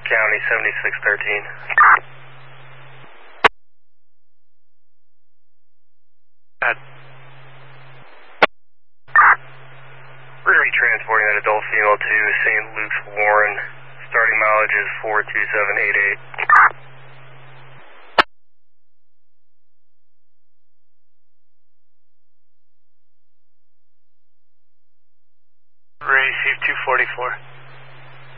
County 7613. We're going to be transporting that adult female to St. Luke's Warren. Starting mileage is 42788. Received 244.